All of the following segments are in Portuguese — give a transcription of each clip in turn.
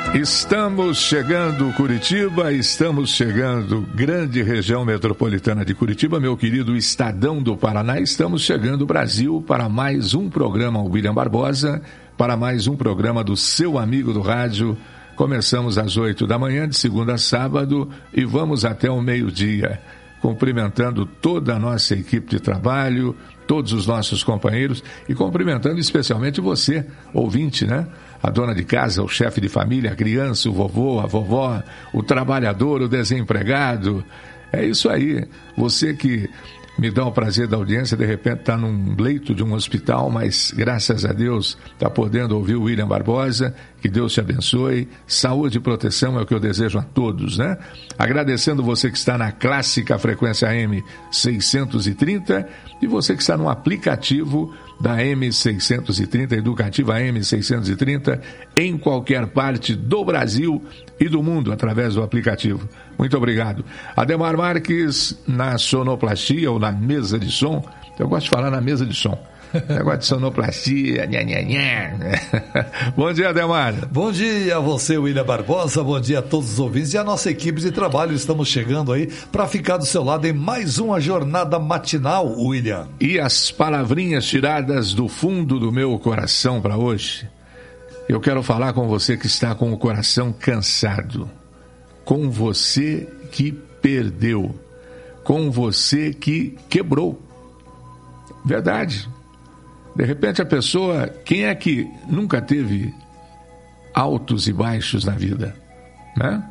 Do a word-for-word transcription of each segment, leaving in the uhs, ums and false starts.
Estamos chegando Curitiba, estamos chegando grande região metropolitana de Curitiba, meu querido Estadão do Paraná, estamos chegando Brasil para mais um programa William Barbosa, para mais um programa do seu amigo do rádio. Começamos às oito da manhã, de segunda a sábado, e vamos até o meio-dia, cumprimentando toda a nossa equipe de trabalho, todos os nossos companheiros e cumprimentando especialmente você, ouvinte, né? A dona de casa, o chefe de família, a criança, o vovô, a vovó, o trabalhador, o desempregado. É isso aí. Você que me dá o prazer da audiência, de repente está num leito de um hospital, mas graças a Deus está podendo ouvir o William Barbosa. Que Deus te abençoe. Saúde e proteção é o que eu desejo a todos, né? Agradecendo você que está na clássica frequência A M seiscentos e trinta e você que está no aplicativo da A M seiscentos e trinta, educativa A M seiscentos e trinta, em qualquer parte do Brasil e do mundo, através do aplicativo. Muito obrigado. Ademar Marques, na sonoplastia ou na mesa de som. Eu gosto de falar na mesa de som. Negócio de sonoplastia, nha, nha, nha. Bom dia, Ademar. Bom dia a você, William Barbosa. Bom dia a todos os ouvintes e a nossa equipe de trabalho. Estamos chegando aí para ficar do seu lado em mais uma jornada matinal, William. E as palavrinhas tiradas do fundo do meu coração para hoje. Eu quero falar com você que está com o coração cansado, com você que perdeu, com você que quebrou. Verdade. De repente a pessoa, quem é que nunca teve altos e baixos na vida, né?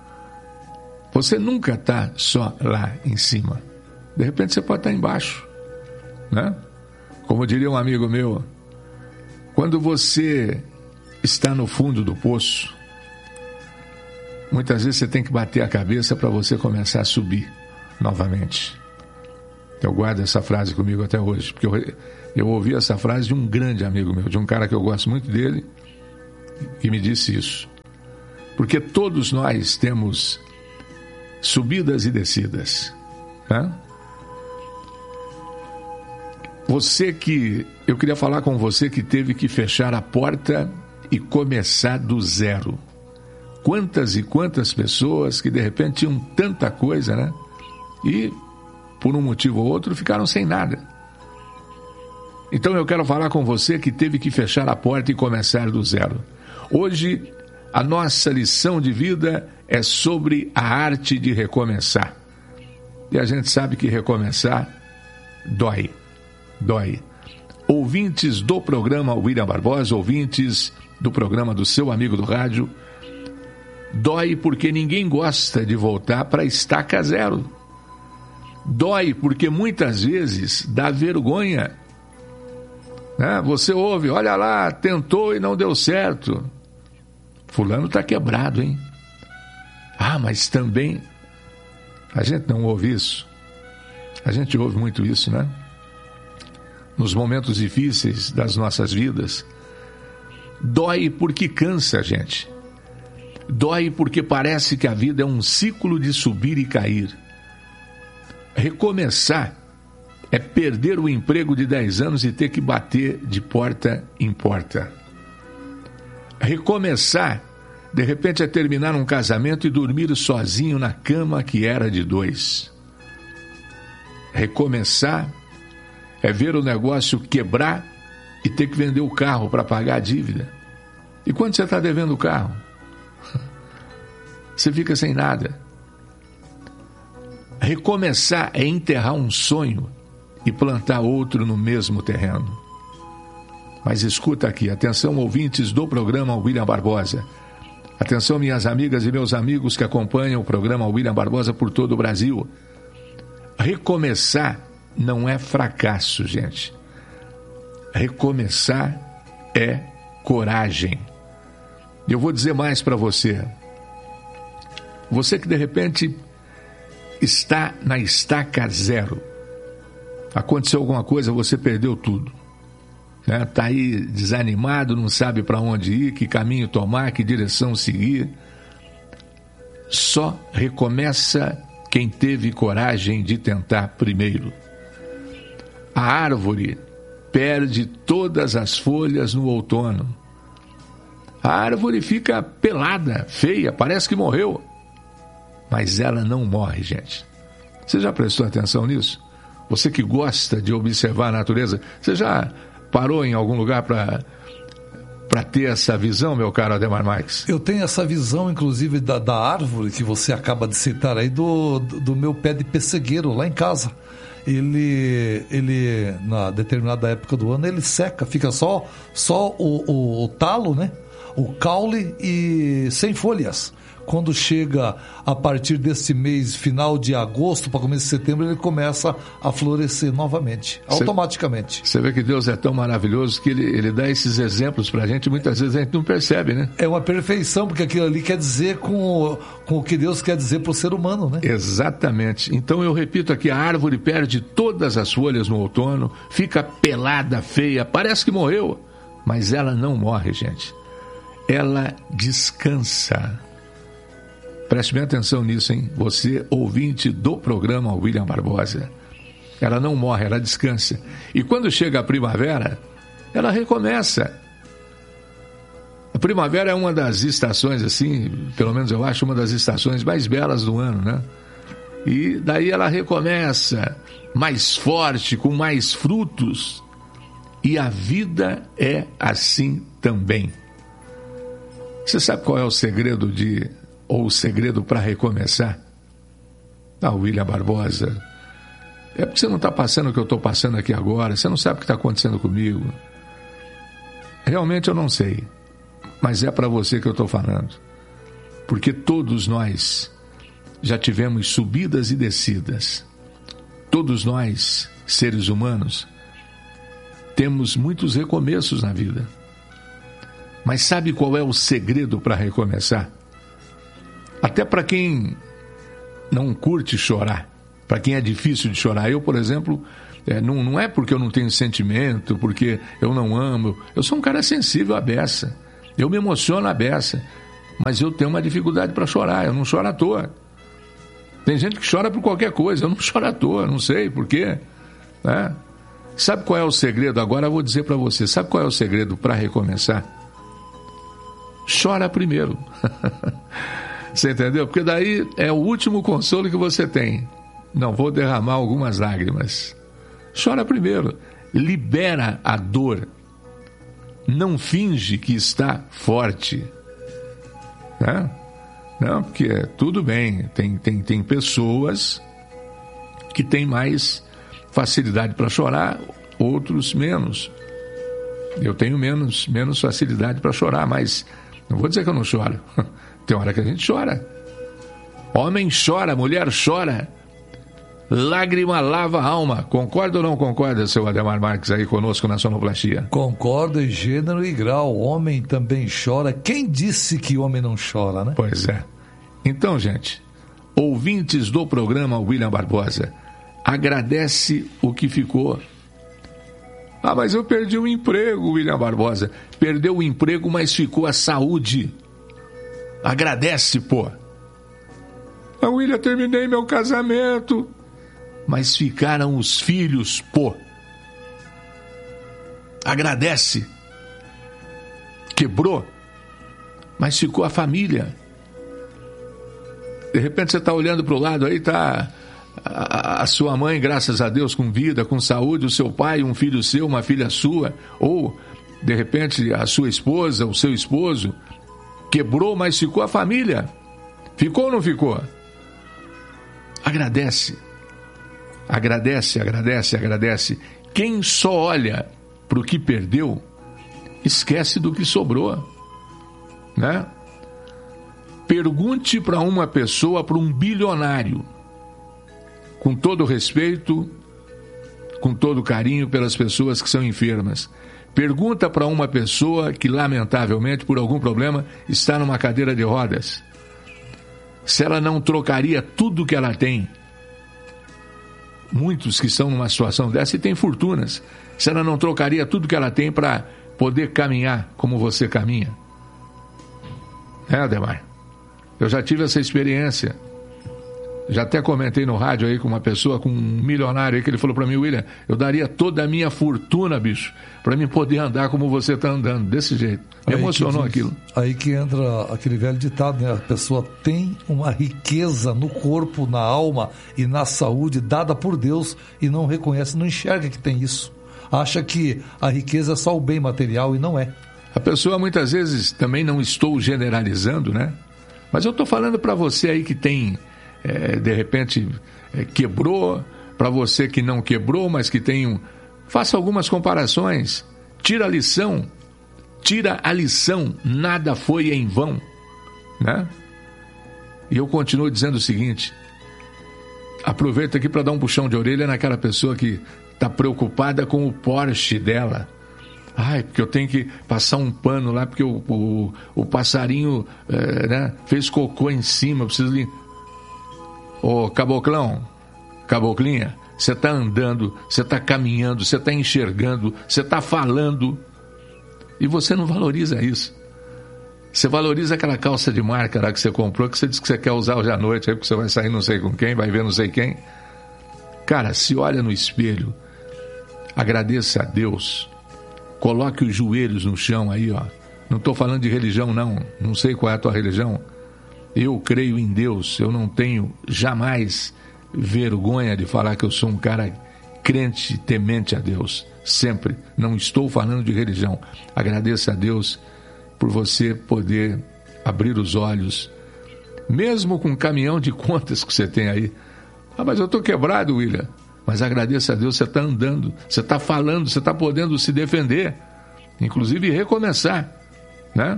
Você nunca está só lá em cima. De repente você pode estar embaixo, né? Como diria um amigo meu, quando você está no fundo do poço, muitas vezes você tem que bater a cabeça para você começar a subir novamente. Eu guardo essa frase comigo até hoje, porque eu, eu ouvi essa frase de um grande amigo meu, de um cara que eu gosto muito dele, que me disse isso. Porque todos nós temos subidas e descidas, né? Você que, eu queria falar com você que teve que fechar a porta e começar do zero. Quantas e quantas pessoas que de repente tinham tanta coisa, né? E por um motivo ou outro, ficaram sem nada. Então eu quero falar com você que teve que fechar a porta e começar do zero. Hoje, a nossa lição de vida é sobre a arte de recomeçar. E a gente sabe que recomeçar dói. Dói. Ouvintes do programa William Barbosa, ouvintes do programa do seu amigo do rádio, dói porque ninguém gosta de voltar para a estaca zero. Dói porque muitas vezes dá vergonha, né? Você ouve, olha lá, tentou e não deu certo. Fulano está quebrado, hein? Ah, mas também a gente não ouve isso. A gente ouve muito isso, né? Nos momentos difíceis das nossas vidas. Dói porque cansa a gente. Dói porque parece que a vida é um ciclo de subir e cair. Recomeçar é perder o emprego de dez anos e ter que bater de porta em porta. Recomeçar, de repente, é terminar um casamento e dormir sozinho na cama que era de dois. Recomeçar é ver o negócio quebrar e ter que vender o carro para pagar a dívida. E quando você está devendo o carro? Você fica sem nada. Recomeçar é enterrar um sonho e plantar outro no mesmo terreno. Mas escuta aqui, atenção ouvintes do programa William Barbosa. Atenção minhas amigas e meus amigos que acompanham o programa William Barbosa por todo o Brasil. Recomeçar não é fracasso, gente. Recomeçar é coragem. E eu vou dizer mais para você. Você que de repente está na estaca zero. Aconteceu alguma coisa, você perdeu tudo. Né? Tá aí desanimado, não sabe para onde ir, que caminho tomar, que direção seguir. Só recomeça quem teve coragem de tentar primeiro. A árvore perde todas as folhas no outono. A árvore fica pelada, feia, parece que morreu. Mas ela não morre, gente. Você já prestou atenção nisso? Você que gosta de observar a natureza, você já parou em algum lugar para para ter essa visão, meu caro Ademar Marques? Eu tenho essa visão, inclusive, da, da árvore que você acaba de citar aí, do, do meu pé de pessegueiro lá em casa. Ele, ele, na determinada época do ano, ele seca, fica só, só o, o, o talo, né? O caule e sem folhas. Quando chega a partir desse mês, final de agosto para começo de setembro, ele começa a florescer novamente, cê, automaticamente. Você vê que Deus é tão maravilhoso que ele, ele dá esses exemplos para a gente e muitas vezes a gente não percebe, né? É uma perfeição, porque aquilo ali quer dizer com, com o que Deus quer dizer para o ser humano, né? Exatamente. Então eu repito aqui, a árvore perde todas as folhas no outono, fica pelada, feia, parece que morreu, mas ela não morre, gente. Ela descansa. Preste bem atenção nisso, hein? Você, ouvinte do programa William Barbosa. Ela não morre, ela descansa. E quando chega a primavera, ela recomeça. A primavera é uma das estações, assim, pelo menos eu acho, uma das estações mais belas do ano, né? E daí ela recomeça mais forte, com mais frutos. E a vida é assim também. Você sabe qual é o segredo de... ou o segredo para recomeçar? Ah, William Barbosa, é porque você não está passando o que eu estou passando aqui agora, você não sabe o que está acontecendo comigo. Realmente eu não sei, mas é para você que eu estou falando, porque todos nós já tivemos subidas e descidas, todos nós, seres humanos, temos muitos recomeços na vida, mas sabe qual é o segredo para recomeçar? Até para quem não curte chorar, para quem é difícil de chorar. Eu, por exemplo, é, não, não é porque eu não tenho sentimento, porque eu não amo. Eu sou um cara sensível à beça. Eu me emociono à beça. Mas eu tenho uma dificuldade para chorar. Eu não choro à toa. Tem gente que chora por qualquer coisa. Eu não choro à toa, não sei por quê. Né? Sabe qual é o segredo? Agora eu vou dizer para você. Sabe qual é o segredo para recomeçar? Chora primeiro. Você entendeu? Porque daí é o último consolo que você tem. Não, vou derramar algumas lágrimas. Chora primeiro. Libera a dor. Não finge que está forte. Né? Não, porque tudo bem. Tem, tem, tem pessoas que têm mais facilidade para chorar, outros menos. Eu tenho menos, menos facilidade para chorar, mas não vou dizer que eu não choro. Tem hora que a gente chora. Homem chora, mulher chora. Lágrima lava a alma. Concorda ou não concorda, seu Ademar Marques, aí conosco na Sonoplastia? Concordo em gênero e grau. Homem também chora. Quem disse que homem não chora, né? Pois é. Então, gente, ouvintes do programa William Barbosa, agradece o que ficou. Ah, mas eu perdi o emprego, William Barbosa. Perdeu o emprego, mas ficou a saúde. Agradece, pô. Ah, William, terminei meu casamento. Mas ficaram os filhos, pô. Agradece. Quebrou, mas ficou a família. De repente você está olhando para o lado aí, está a, a sua mãe, graças a Deus, com vida, com saúde, o seu pai, um filho seu, uma filha sua, ou, de repente, a sua esposa, o seu esposo. Quebrou, mas ficou a família. Ficou ou não ficou? Agradece. Agradece, agradece, agradece. Quem só olha para o que perdeu, esquece do que sobrou. Né? Pergunte para uma pessoa, para um bilionário, com todo respeito, com todo carinho pelas pessoas que são enfermas. Pergunta para uma pessoa que, lamentavelmente, por algum problema, está numa cadeira de rodas, se ela não trocaria tudo que ela tem. Muitos que estão numa situação dessa e têm fortunas, se ela não trocaria tudo que ela tem para poder caminhar como você caminha. É, Ademar? Eu já tive essa experiência. Já até comentei no rádio aí com uma pessoa, com um milionário aí, que ele falou para mim: William, eu daria toda a minha fortuna, bicho, para mim poder andar como você está andando, desse jeito. Me emocionou que, aquilo. Aí que entra aquele velho ditado, né? A pessoa tem uma riqueza no corpo, na alma e na saúde dada por Deus e não reconhece, não enxerga que tem isso. Acha que a riqueza é só o bem material e não é. A pessoa muitas vezes, também não estou generalizando, né? Mas eu estou falando para você aí que tem... É, de repente é, quebrou, para você que não quebrou, mas que tem um... Faça algumas comparações, tira a lição, tira a lição, nada foi em vão, né? E eu continuo dizendo o seguinte: aproveita aqui para dar um puxão de orelha naquela pessoa que está preocupada com o Porsche dela. Ai, porque eu tenho que passar um pano lá, porque o, o, o passarinho é, né, fez cocô em cima, eu preciso limpar. Ô, caboclão, caboclinha, você está andando, você está caminhando, você está enxergando, você está falando e você não valoriza isso. Você valoriza aquela calça de marca lá que você comprou, que você disse que você quer usar hoje à noite, aí porque você vai sair não sei com quem, vai ver não sei quem. Cara, se olha no espelho, agradeça a Deus, coloque os joelhos no chão aí, ó. Não estou falando de religião não, não sei qual é a tua religião. Eu creio em Deus, eu não tenho jamais vergonha de falar que eu sou um cara crente, temente a Deus, sempre. Não estou falando de religião. Agradeço a Deus por você poder abrir os olhos, mesmo com um caminhão de contas que você tem aí. Ah, mas eu estou quebrado, William. Mas agradeço a Deus, você está andando, você está falando, você está podendo se defender, inclusive recomeçar, né?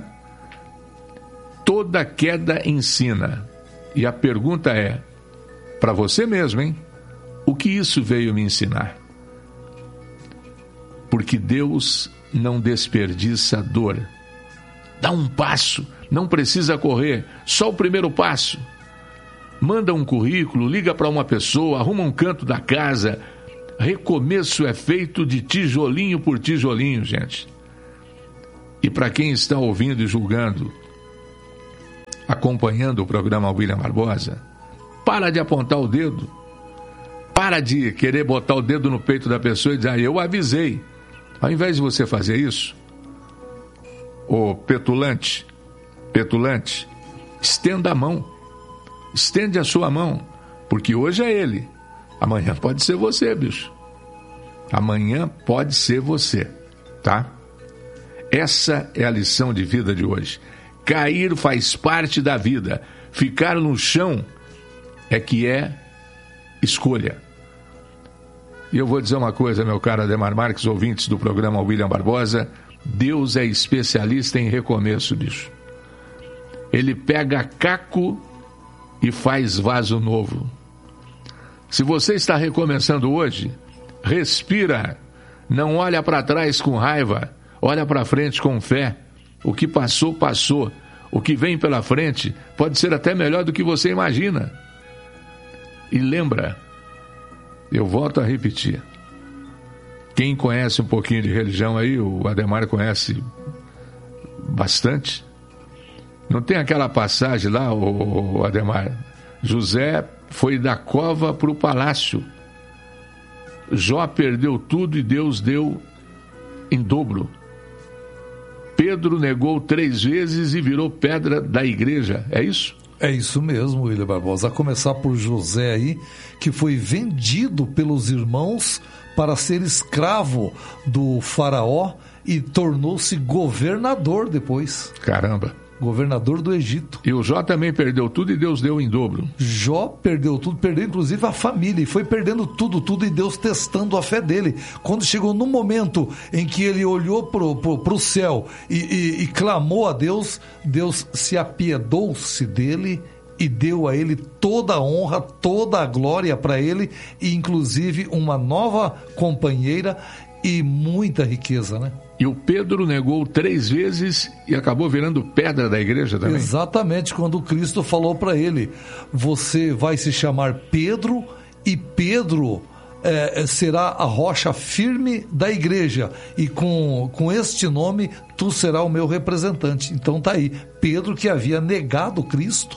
Toda queda ensina. E a pergunta é, para você mesmo, hein? O que isso veio me ensinar? Porque Deus não desperdiça dor. Dá um passo, não precisa correr, só o primeiro passo. Manda um currículo, liga para uma pessoa, arruma um canto da casa. Recomeço é feito de tijolinho por tijolinho, gente. E para quem está ouvindo e julgando, acompanhando o programa William Barbosa, para de apontar o dedo, para de querer botar o dedo no peito da pessoa e dizer: ah, eu avisei. Ao invés de você fazer isso, ô petulante, petulante, estenda a mão, estende a sua mão, porque hoje é ele, amanhã pode ser você, bicho, amanhã pode ser você, tá? Essa é a lição de vida de hoje. Cair faz parte da vida. Ficar no chão é que é escolha. E eu vou dizer uma coisa, meu caro Ademar Marques, ouvintes do programa William Barbosa: Deus é especialista em recomeço, bicho. Ele pega caco e faz vaso novo. Se você está recomeçando hoje, respira. Não olha para trás com raiva, olha para frente com fé. O que passou, passou. O que vem pela frente pode ser até melhor do que você imagina. E lembra, eu volto a repetir, quem conhece um pouquinho de religião aí, o Ademar conhece bastante. Não tem aquela passagem lá, o Ademar? José foi da cova para o palácio. Jó perdeu tudo e Deus deu em dobro. Pedro negou três vezes e virou pedra da igreja, é isso? É isso mesmo, William Barbosa. A começar por José aí, que foi vendido pelos irmãos para ser escravo do faraó e tornou-se governador depois. Caramba. Governador do Egito. E o Jó também perdeu tudo e Deus deu em dobro. Jó perdeu tudo, perdeu inclusive a família, e foi perdendo tudo, tudo, e Deus testando a fé dele. Quando chegou no momento em que ele olhou pro, pro, pro céu e, e, e clamou a Deus, Deus se apiedou-se dele e deu a ele toda a honra, toda a glória para ele, e inclusive uma nova companheira e muita riqueza, né? E o Pedro negou três vezes e acabou virando pedra da igreja também. Exatamente, quando Cristo falou para ele: você vai se chamar Pedro, e Pedro é, será a rocha firme da igreja, e com, com este nome tu serás o meu representante. Então tá aí, Pedro, que havia negado Cristo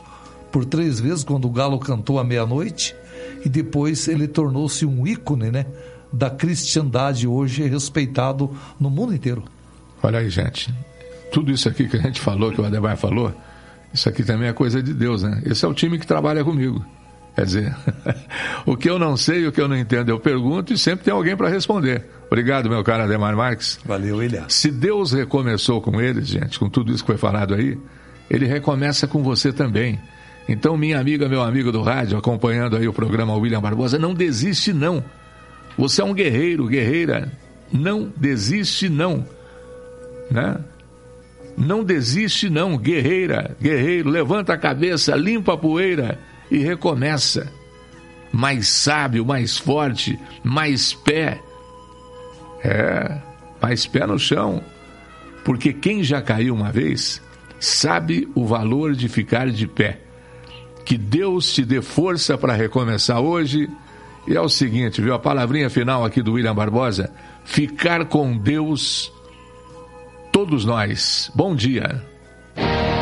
por três vezes, quando o Galo cantou à meia-noite, e depois ele tornou-se um ícone, né, da cristandade, hoje respeitado no mundo inteiro. Olha aí, gente, tudo isso aqui que a gente falou, que o Ademar falou, isso aqui também é coisa de Deus, né? Esse é o time que trabalha comigo. Quer dizer, o que eu não sei, o que eu não entendo, eu pergunto e sempre tem alguém para responder. Obrigado, meu caro Ademar Marques. Valeu, William. Se Deus recomeçou com eles, gente, com tudo isso que foi falado aí, ele recomeça com você também. Então, minha amiga, meu amigo do rádio, acompanhando aí o programa William Barbosa, não desiste não. Você é um guerreiro, guerreira. Não desiste não. Né? Não desiste não, guerreira, guerreiro. Levanta a cabeça, limpa a poeira e recomeça. Mais sábio, mais forte, mais pé. É, mais pé no chão. Porque quem já caiu uma vez sabe o valor de ficar de pé. Que Deus te dê força para recomeçar hoje. E é o seguinte, viu? A palavrinha final aqui do William Barbosa: ficar com Deus, todos nós. Bom dia.